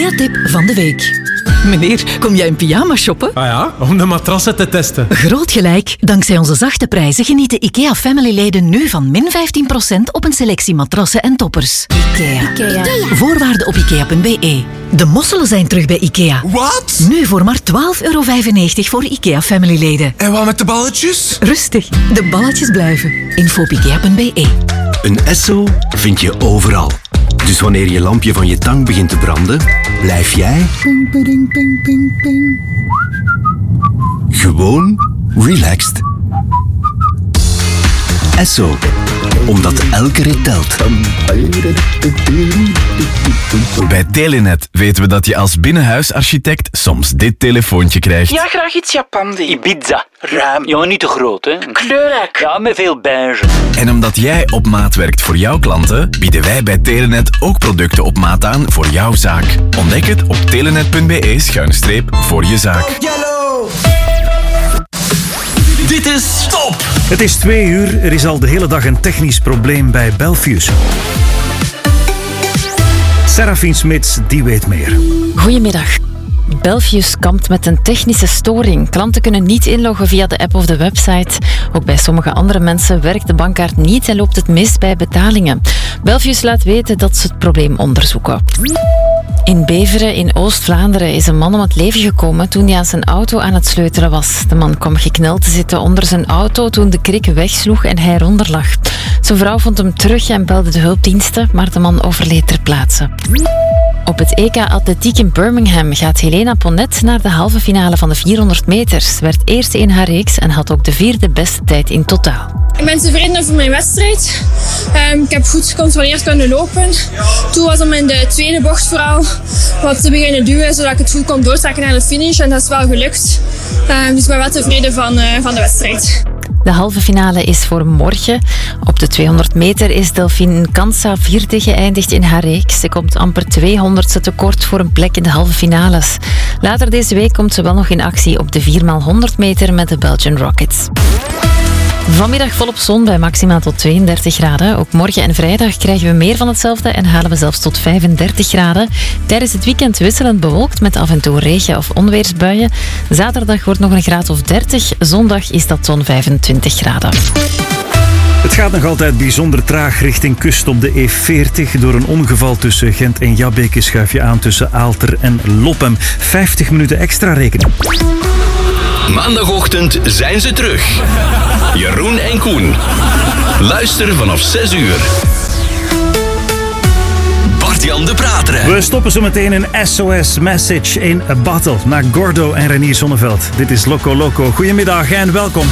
IKEA-tip van de week. Meneer, kom jij in pyjama shoppen? Ah ja, om de matrassen te testen. Groot gelijk. Dankzij onze zachte prijzen genieten IKEA-family-leden nu van min 15% op een selectie matrassen en toppers. IKEA. Voorwaarden op IKEA.be. De mosselen zijn terug bij IKEA. Wat? Nu voor maar €12,95 voor IKEA-family-leden. En wat met de balletjes? Rustig, de balletjes blijven. Info op IKEA.be. Een Esso vind je overal. Dus wanneer je lampje van je tang begint te branden, blijf jij gewoon relaxed. Esso, omdat elke rit telt. Bij Telenet weten we dat je als binnenhuisarchitect soms dit telefoontje krijgt. Ja, graag iets Japandi. Ibiza. Ruim. Ja, niet te groot, hè. Kleurrijk. Ja, met veel beige. En omdat jij op maat werkt voor jouw klanten, bieden wij bij Telenet ook producten op maat aan voor jouw zaak. Ontdek het op telenet.be/voor je zaak. Dit is Stop! Het is 2 uur. Er is al de hele dag een technisch probleem bij Belfius. Serafien Smits, die weet meer. Goedemiddag. Belfius kampt met een technische storing. Klanten kunnen niet inloggen via de app of de website. Ook bij sommige andere mensen werkt de bankkaart niet en loopt het mis bij betalingen. Belfius laat weten dat ze het probleem onderzoeken. In Beveren in Oost-Vlaanderen is een man om het leven gekomen toen hij aan zijn auto aan het sleutelen was. De man kwam gekneld te zitten onder zijn auto toen de krik wegsloeg en hij eronder lag. Zijn vrouw vond hem terug en belde de hulpdiensten, maar de man overleed ter plaatse. Op het EK Atletiek in Birmingham gaat Helena Ponnet naar de halve finale van de 400 meters. Werd eerste in haar reeks en had ook de 4e beste tijd in totaal. Ik ben tevreden over mijn wedstrijd. Ik heb goed gecontroleerd kunnen lopen. Toen was om in de tweede bocht vooral wat te beginnen duwen, zodat ik het goed kon doortrekken naar de finish. En dat is wel gelukt. Dus ik ben wel tevreden van de wedstrijd. De halve finale is voor morgen. Op de 200 meter is Delphine Kansa 4e geëindigd in haar reeks. Ze komt amper 200ste tekort voor een plek in de halve finales. Later deze week komt ze wel nog in actie op de 4x100 meter met de Belgian Rockets. Vanmiddag volop zon bij maximaal tot 32 graden. Ook morgen en vrijdag krijgen we meer van hetzelfde en halen we zelfs tot 35 graden. Tijdens het weekend wisselend bewolkt met af en toe regen- of onweersbuien. Zaterdag wordt nog een graad of 30. Zondag is dat zo'n 25 graden. Het gaat nog altijd bijzonder traag richting kust op de E40. Door een ongeval tussen Gent en Jabbeke schuif je aan tussen Aalter en Loppem. 50 minuten extra rekenen. Maandagochtend zijn ze terug. Jeroen en Koen. Luister vanaf 6 uur. Bart-Jan de Prateren. We stoppen zo meteen een SOS Message in a Bottle naar Gordo en Renier Zonneveld. Dit is Loco Loco. Goedemiddag en welkom.